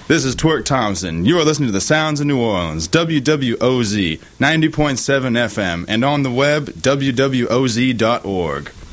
This is Twerk Thompson. You are listening to the Sounds of New Orleans, WWOZ 90.7 FM, and on the web, WWOZ.org.